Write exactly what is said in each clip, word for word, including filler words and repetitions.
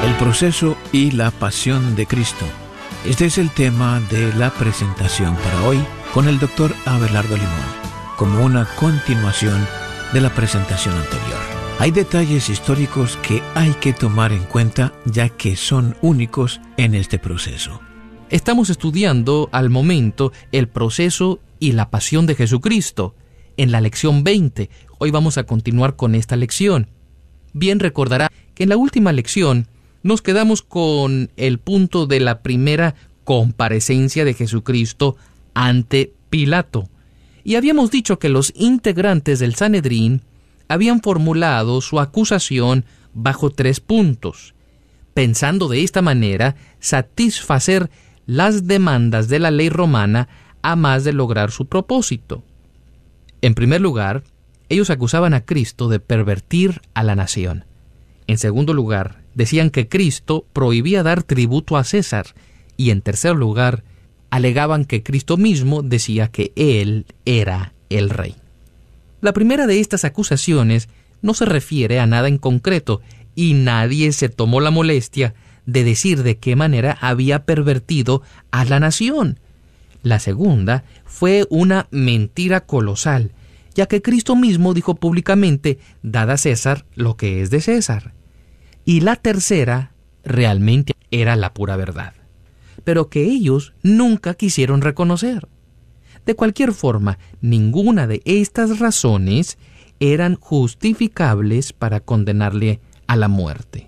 El proceso y la pasión de Cristo. Este es el tema de la presentación para hoy con el doctor Abelardo Limón, como una continuación de la presentación anterior. Hay detalles históricos que hay que tomar en cuenta, ya que son únicos en este proceso. Estamos estudiando al momento el proceso y la pasión de Jesucristo. En la lección veinte, hoy vamos a continuar con esta lección. Bien recordará que en la última lección nos quedamos con el punto de la primera comparecencia de Jesucristo ante Pilato. Y habíamos dicho que los integrantes del Sanedrín habían formulado su acusación bajo tres puntos, pensando de esta manera satisfacer las demandas de la ley romana a más de lograr su propósito. En primer lugar, ellos acusaban a Cristo de pervertir a la nación. En segundo lugar, decían que Cristo prohibía dar tributo a César. Y en tercer lugar, alegaban que Cristo mismo decía que Él era el rey. La primera de estas acusaciones no se refiere a nada en concreto, y nadie se tomó la molestia de decir de qué manera había pervertido a la nación. La segunda fue una mentira colosal, ya que Cristo mismo dijo públicamente: dad a César lo que es de César. Y la tercera realmente era la pura verdad, pero que ellos nunca quisieron reconocer. De cualquier forma, ninguna de estas razones eran justificables para condenarle a la muerte.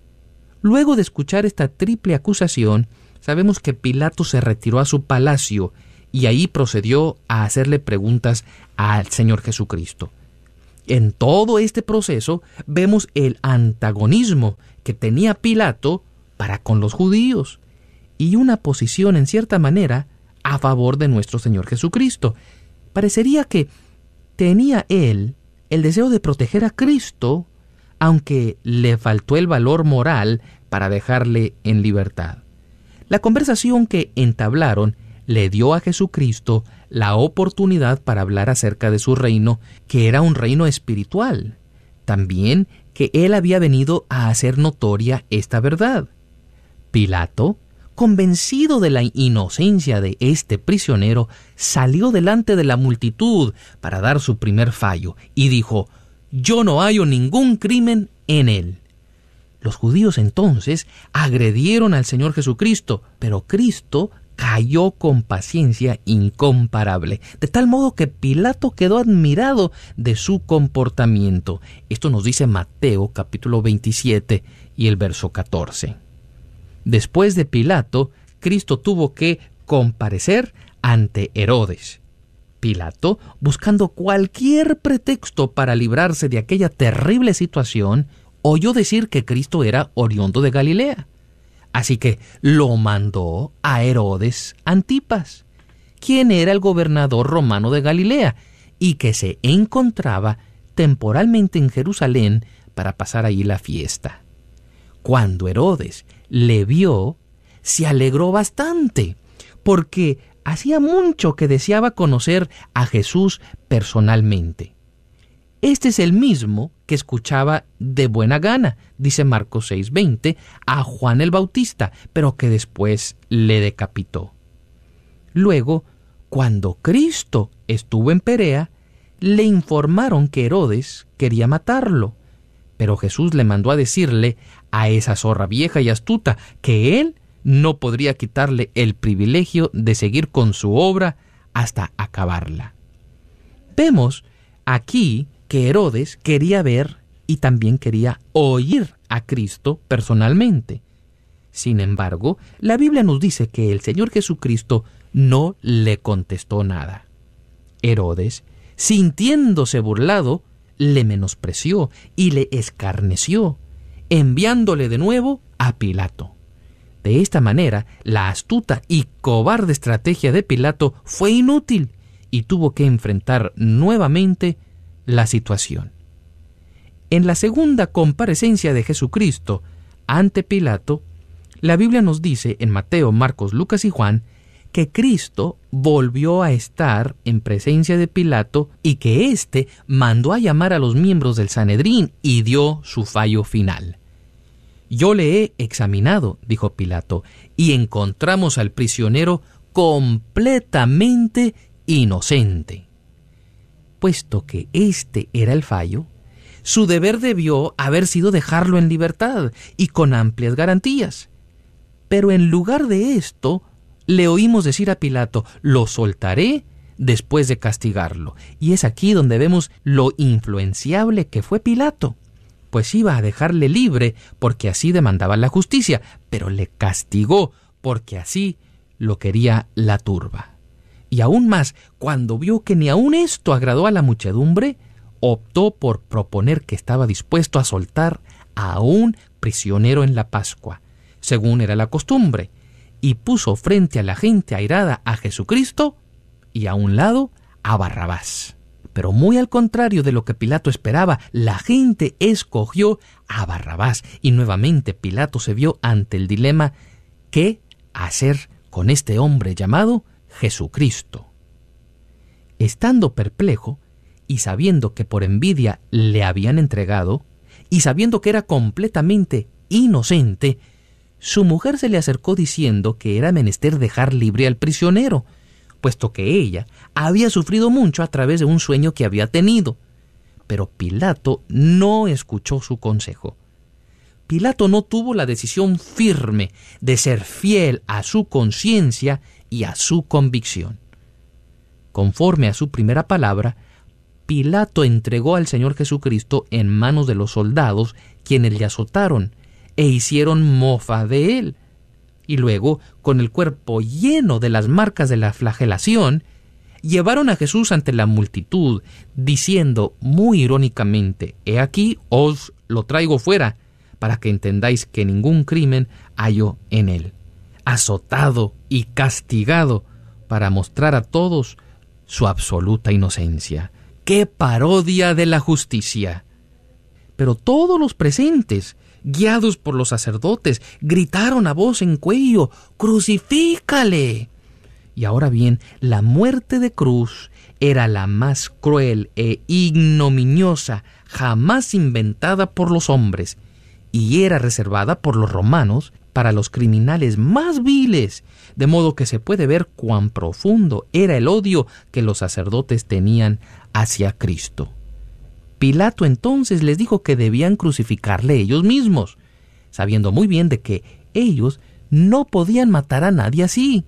Luego de escuchar esta triple acusación, sabemos que Pilato se retiró a su palacio y ahí procedió a hacerle preguntas al Señor Jesucristo. En todo este proceso vemos el antagonismo que tenía Pilato para con los judíos y una posición en cierta manera a favor de nuestro Señor Jesucristo. Parecería que tenía él el deseo de proteger a Cristo, aunque le faltó el valor moral para dejarle en libertad. La conversación que entablaron le dio a Jesucristo la oportunidad para hablar acerca de su reino, que era un reino espiritual. También que él había venido a hacer notoria esta verdad. Pilato, convencido de la inocencia de este prisionero, salió delante de la multitud para dar su primer fallo y dijo: «Yo no hallo ningún crimen en él». Los judíos entonces agredieron al Señor Jesucristo, pero Cristo cayó con paciencia incomparable, de tal modo que Pilato quedó admirado de su comportamiento. Esto nos dice Mateo capítulo veintisiete y el verso catorce. Después de Pilato, Cristo tuvo que comparecer ante Herodes. Pilato, buscando cualquier pretexto para librarse de aquella terrible situación, oyó decir que Cristo era oriundo de Galilea. Así que lo mandó a Herodes Antipas, quien era el gobernador romano de Galilea y que se encontraba temporalmente en Jerusalén para pasar allí la fiesta. Cuando Herodes le vio, se alegró bastante, porque hacía mucho que deseaba conocer a Jesús personalmente. Este es el mismo que escuchaba de buena gana, dice Marcos seis veinte, a Juan el Bautista, pero que después le decapitó. Luego, cuando Cristo estuvo en Perea, le informaron que Herodes quería matarlo, pero Jesús le mandó a decirle a esa zorra vieja y astuta que él no podría quitarle el privilegio de seguir con su obra hasta acabarla. Vemos aquí que Herodes quería ver y también quería oír a Cristo personalmente. Sin embargo, la Biblia nos dice que el Señor Jesucristo no le contestó nada. Herodes, sintiéndose burlado, le menospreció y le escarneció, enviándole de nuevo a Pilato. De esta manera, la astuta y cobarde estrategia de Pilato fue inútil y tuvo que enfrentar nuevamente la situación. En la segunda comparecencia de Jesucristo ante Pilato, la Biblia nos dice en Mateo, Marcos, Lucas y Juan que Cristo volvió a estar en presencia de Pilato y que éste mandó a llamar a los miembros del Sanedrín y dio su fallo final. Yo le he examinado, dijo Pilato, y encontramos al prisionero completamente inocente. Puesto que este era el fallo, su deber debió haber sido dejarlo en libertad y con amplias garantías. Pero en lugar de esto, le oímos decir a Pilato: lo soltaré después de castigarlo. Y es aquí donde vemos lo influenciable que fue Pilato, pues iba a dejarle libre porque así demandaba la justicia, pero le castigó porque así lo quería la turba. Y aún más, cuando vio que ni aun esto agradó a la muchedumbre, optó por proponer que estaba dispuesto a soltar a un prisionero en la Pascua, según era la costumbre, y puso frente a la gente airada a Jesucristo y a un lado a Barrabás. Pero muy al contrario de lo que Pilato esperaba, la gente escogió a Barrabás y nuevamente Pilato se vio ante el dilema: ¿qué hacer con este hombre llamado Jesucristo? Estando perplejo y sabiendo que por envidia le habían entregado y sabiendo que era completamente inocente, su mujer se le acercó diciendo que era menester dejar libre al prisionero, puesto que ella había sufrido mucho a través de un sueño que había tenido. Pero Pilato no escuchó su consejo. Pilato no tuvo la decisión firme de ser fiel a su conciencia y a su convicción. Conforme a su primera palabra, Pilato entregó al Señor Jesucristo en manos de los soldados, quienes le azotaron e hicieron mofa de él. Y luego, con el cuerpo lleno de las marcas de la flagelación, llevaron a Jesús ante la multitud, diciendo muy irónicamente: «He aquí, os lo traigo fuera, para que entendáis que ningún crimen hallo en él», azotado y castigado para mostrar a todos su absoluta inocencia. ¡Qué parodia de la justicia! Pero todos los presentes, guiados por los sacerdotes, gritaron a voz en cuello: «¡Crucifícale!». Y ahora bien, la muerte de cruz era la más cruel e ignominiosa jamás inventada por los hombres, y era reservada por los romanos para los criminales más viles, de modo que se puede ver cuán profundo era el odio que los sacerdotes tenían hacia Cristo. Pilato entonces les dijo que debían crucificarle ellos mismos, sabiendo muy bien de que ellos no podían matar a nadie así.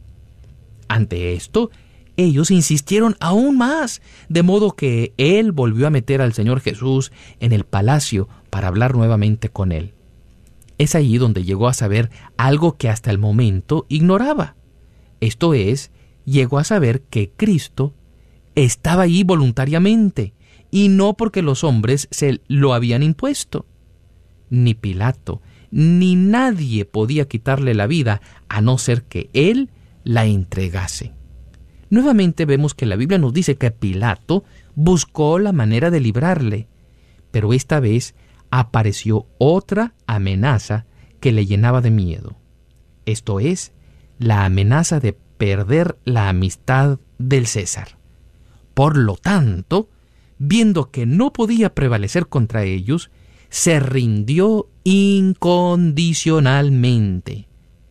Ante esto, ellos insistieron aún más, de modo que él volvió a meter al Señor Jesús en el palacio para hablar nuevamente con él. Es allí donde llegó a saber algo que hasta el momento ignoraba. Esto es, llegó a saber que Cristo estaba allí voluntariamente, y no porque los hombres se lo habían impuesto. Ni Pilato, ni nadie podía quitarle la vida, a no ser que él la entregase. Nuevamente vemos que la Biblia nos dice que Pilato buscó la manera de librarle, pero esta vez apareció otra amenaza que le llenaba de miedo. Esto es, la amenaza de perder la amistad del César. Por lo tanto, viendo que no podía prevalecer contra ellos, se rindió incondicionalmente.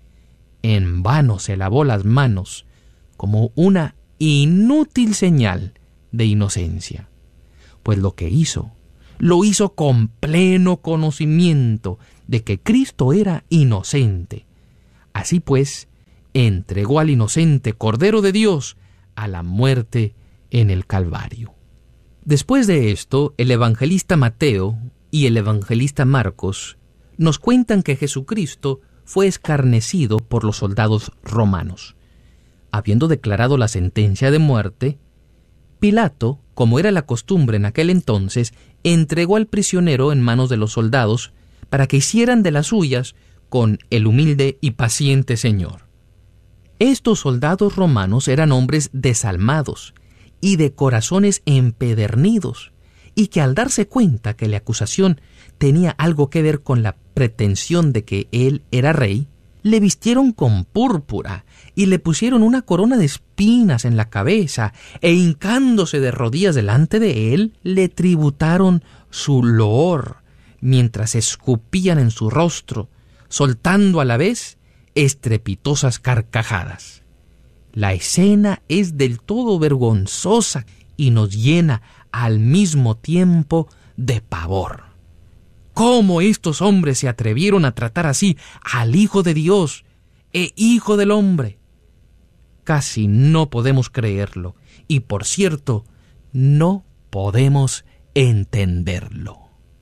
En vano se lavó las manos, como una inútil señal de inocencia. Pues lo que hizo, lo hizo con pleno conocimiento de que Cristo era inocente. Así pues, entregó al inocente Cordero de Dios a la muerte en el Calvario. Después de esto, el evangelista Mateo y el evangelista Marcos nos cuentan que Jesucristo fue escarnecido por los soldados romanos. Habiendo declarado la sentencia de muerte, Pilato, como era la costumbre en aquel entonces, entregó al prisionero en manos de los soldados para que hicieran de las suyas con el humilde y paciente Señor. Estos soldados romanos eran hombres desalmados y de corazones empedernidos, y que al darse cuenta que la acusación tenía algo que ver con la pretensión de que él era rey, le vistieron con púrpura y le pusieron una corona de espinas en la cabeza, e hincándose de rodillas delante de él, le tributaron su loor, mientras escupían en su rostro, soltando a la vez estrepitosas carcajadas. La escena es del todo vergonzosa y nos llena al mismo tiempo de pavor. ¿Cómo estos hombres se atrevieron a tratar así al Hijo de Dios e Hijo del Hombre? Casi no podemos creerlo y, por cierto, no podemos entenderlo.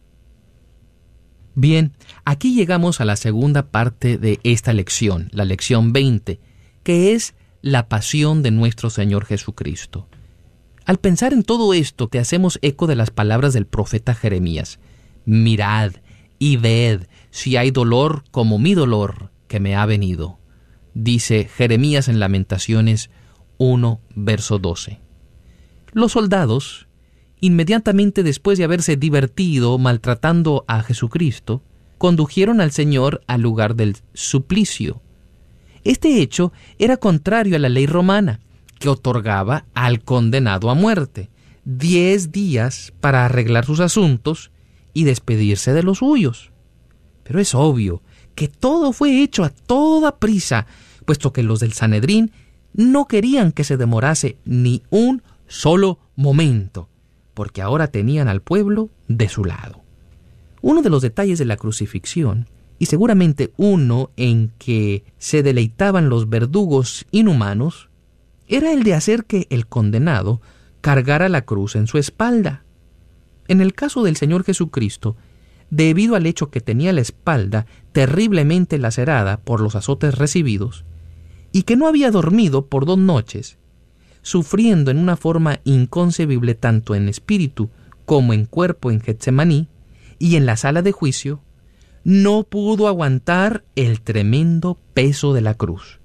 Bien, aquí llegamos a la segunda parte de esta lección, la lección veinte, que es la pasión de nuestro Señor Jesucristo. Al pensar en todo esto, te hacemos eco de las palabras del profeta Jeremías. Mirad y ved si hay dolor como mi dolor que me ha venido, dice Jeremías en Lamentaciones uno, verso doce. Los soldados, inmediatamente después de haberse divertido maltratando a Jesucristo, condujeron al Señor al lugar del suplicio. Este hecho era contrario a la ley romana, que otorgaba al condenado a muerte diez días para arreglar sus asuntos y despedirse de los suyos. Pero es obvio que todo fue hecho a toda prisa, puesto que los del Sanedrín no querían que se demorase ni un solo momento, porque ahora tenían al pueblo de su lado. Uno de los detalles de la crucifixión, y seguramente uno en que se deleitaban los verdugos inhumanos, era el de hacer que el condenado cargara la cruz en su espalda. En el caso del Señor Jesucristo, debido al hecho que tenía la espalda terriblemente lacerada por los azotes recibidos, y que no había dormido por dos noches, sufriendo en una forma inconcebible tanto en espíritu como en cuerpo en Getsemaní y en la sala de juicio, no pudo aguantar el tremendo peso de la cruz.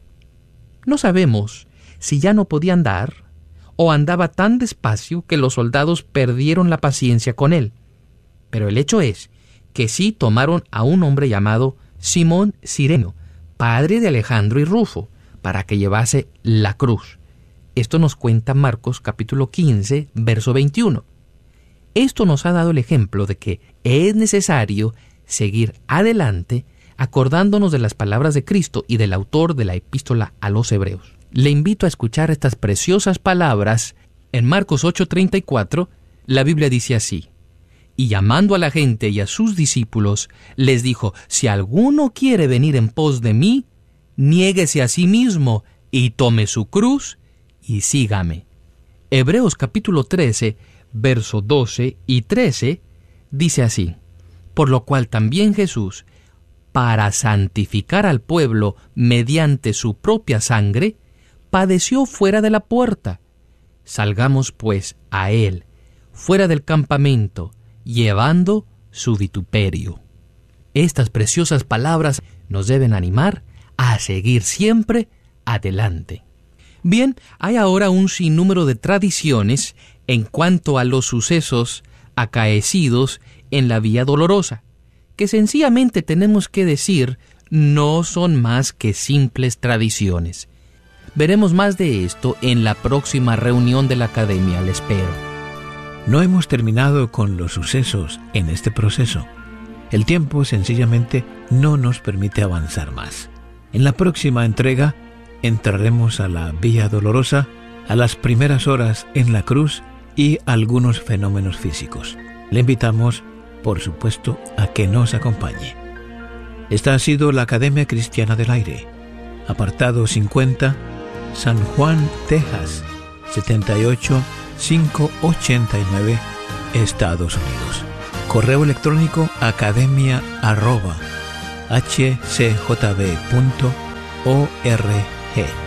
No sabemos si ya no podía andar o andaba tan despacio que los soldados perdieron la paciencia con él. Pero el hecho es que sí tomaron a un hombre llamado Simón Cirenio, padre de Alejandro y Rufo, para que llevase la cruz. Esto nos cuenta Marcos capítulo quince, verso veintiuno. Esto nos ha dado el ejemplo de que es necesario seguir adelante acordándonos de las palabras de Cristo y del autor de la epístola a los Hebreos. Le invito a escuchar estas preciosas palabras. En Marcos ocho treinta y cuatro, la Biblia dice así: y llamando a la gente y a sus discípulos, les dijo: si alguno quiere venir en pos de mí, niéguese a sí mismo y tome su cruz y sígame. Hebreos capítulo trece, verso doce y trece, dice así: por lo cual también Jesús, para santificar al pueblo mediante su propia sangre, padeció fuera de la puerta. Salgamos pues a él, fuera del campamento, llevando su vituperio. Estas preciosas palabras nos deben animar a seguir siempre adelante. Bien, hay ahora un sinnúmero de tradiciones en cuanto a los sucesos acaecidos en la Vía Dolorosa, que sencillamente tenemos que decir no son más que simples tradiciones. Veremos más de esto en la próxima reunión de la Academia, le espero. No hemos terminado con los sucesos en este proceso. El tiempo sencillamente no nos permite avanzar más. En la próxima entrega entraremos a la Vía Dolorosa, a las primeras horas en la cruz y algunos fenómenos físicos. Le invitamos, por supuesto, a que nos acompañe. Esta ha sido la Academia Cristiana del Aire. Apartado cincuenta, San Juan, Texas, setenta y ocho mil quinientos ochenta y nueve, Estados Unidos. Correo electrónico academia arroba h c j b punto org.